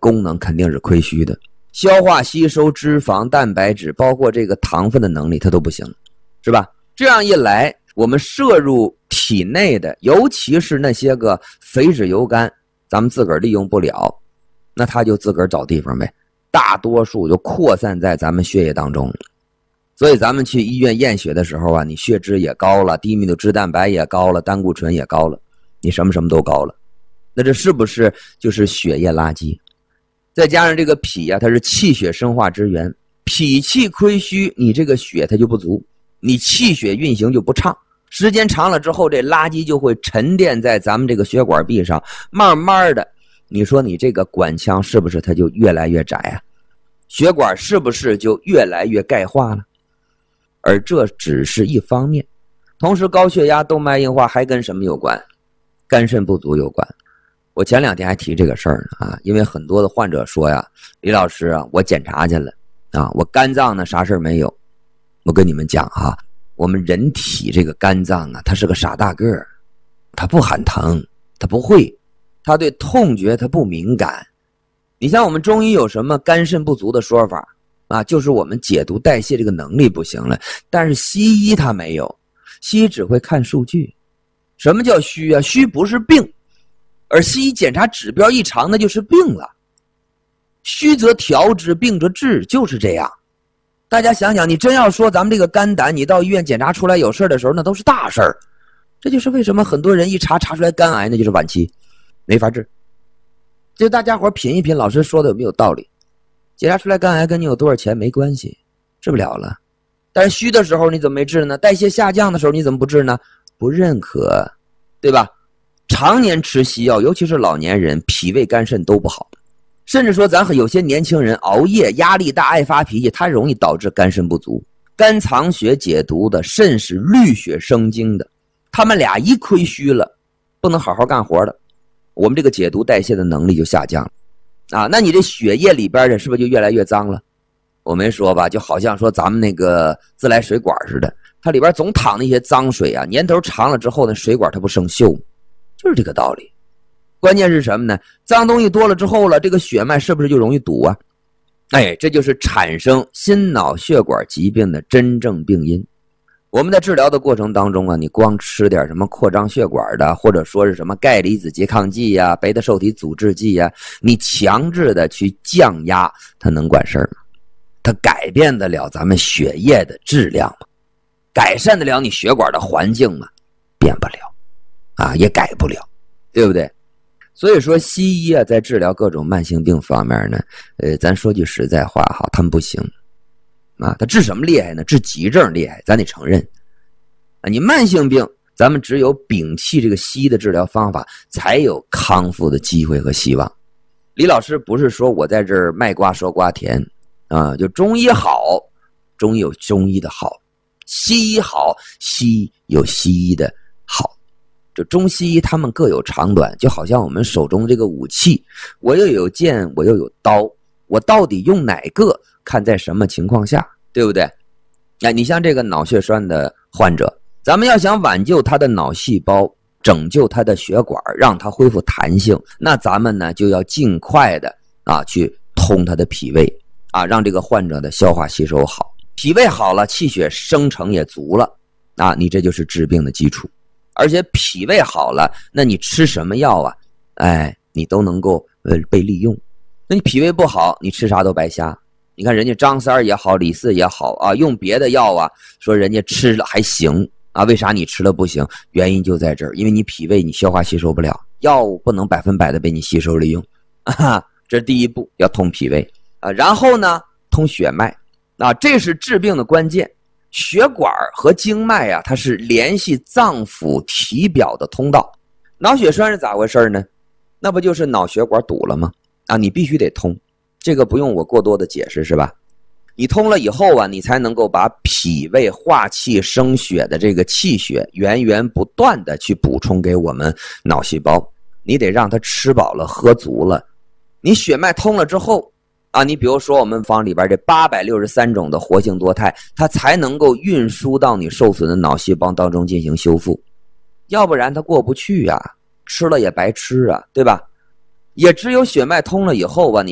功能肯定是亏虚的，消化吸收脂肪、蛋白质，包括这个糖分的能力它都不行，是吧？这样一来，我们摄入体内的，尤其是那些个肥脂油苷，咱们自个儿利用不了，那它就自个儿找地方呗，大多数就扩散在咱们血液当中。所以咱们去医院验血的时候啊，你血脂也高了，低密度脂蛋白也高了，胆固醇也高了，你什么都高了，那这是不是就是血液垃圾？再加上这个脾啊，它是气血生化之源，脾气亏虚，你这个血它就不足，你气血运行就不畅，时间长了之后，这垃圾就会沉淀在咱们这个血管壁上，慢慢的，你说你这个管腔是不是它就越来越窄啊？血管是不是就越来越钙化了？而这只是一方面，同时高血压、动脉硬化还跟什么有关？肝肾不足有关。我前2天还提这个事儿呢啊，因为很多的患者说呀，李老师啊，我检查去了啊，我肝脏呢啥事儿没有。我跟你们讲哈，我们人体这个肝脏啊，它是个傻大个儿，它不喊疼，它不会，它对痛觉它不敏感。你像我们中医有什么肝肾不足的说法啊，就是我们解毒代谢这个能力不行了，但是西医它没有，西医只会看数据。什么叫虚啊？虚不是病，而西医检查指标异常那就是病了。虚则调之，病则治，就是这样。大家想想，你真要说咱们这个肝胆，你到医院检查出来有事的时候，那都是大事儿。这就是为什么很多人一查出来肝癌，那就是晚期，没法治。就大家伙品一品，老师说的有没有道理？检查出来肝癌跟你有多少钱没关系，治不了了。但是虚的时候你怎么没治呢？代谢下降的时候你怎么不治呢？不认可，对吧？常年吃西药，尤其是老年人，脾胃肝肾都不好。甚至说咱有些年轻人熬夜、压力大、爱发脾气，它容易导致肝肾不足。肝藏血解毒的，肾是滤血生精的，他们俩一亏虚了，不能好好干活的，我们这个解毒代谢的能力就下降了啊。那你这血液里边的是不是就越来越脏了？我没说吧，就好像说咱们那个自来水管似的，它里边总淌那些脏水啊，年头长了之后呢，水管它不生锈，就是这个道理。关键是什么呢？脏东西多了之后了，这个血脉是不是就容易堵啊？哎，这就是产生心脑血管疾病的真正病因。我们在治疗的过程当中啊，你光吃点什么扩张血管的，或者说是什么钙离子拮抗剂呀、贝塔受体阻滞剂呀，你强制的去降压，它能管事儿吗？它改变得了咱们血液的质量吗？改善得了你血管的环境吗？变不了啊，也改不了，对不对？所以说西医啊，在治疗各种慢性病方面呢，咱说句实在话哈，他们不行啊。他治什么厉害呢？治急症厉害，咱得承认啊。你慢性病，咱们只有摒弃这个西医的治疗方法，才有康复的机会和希望。李老师不是说我在这儿卖瓜说瓜甜啊，就中医好，中医有中医的好，西医好，西医有西医的好。就中西医他们各有长短，就好像我们手中这个武器，我又有剑，我又有刀，我到底用哪个，看在什么情况下，对不对？你像这个脑血栓的患者，咱们要想挽救他的脑细胞，拯救他的血管，让他恢复弹性，那咱们呢就要尽快的去通他的脾胃啊，让这个患者的消化吸收好，脾胃好了，气血生成也足了啊，你这就是治病的基础。而且脾胃好了，那你吃什么药啊？你都能够被利用。那你脾胃不好，你吃啥都白瞎。你看人家张三也好，李四也好啊，用别的药啊，说人家吃了还行啊，为啥你吃了不行？原因就在这儿，因为你脾胃你消化吸收不了，药物不能100%的被你吸收利用啊。这是第一步，要通脾胃啊，然后呢，通血脉啊，这是治病的关键。血管和经脉啊，它是联系脏腑体表的通道。脑血栓是咋回事呢？那不就是脑血管堵了吗？啊，你必须得通，这个不用我过多的解释是吧？你通了以后啊，你才能够把脾胃化气生血的这个气血源源不断的去补充给我们脑细胞。你得让它吃饱了喝足了，你血脉通了之后啊，你比如说我们方里边这863种的活性多肽，它才能够运输到你受损的脑细胞当中进行修复，要不然它过不去啊，吃了也白吃啊，对吧？也只有血脉通了以后啊，你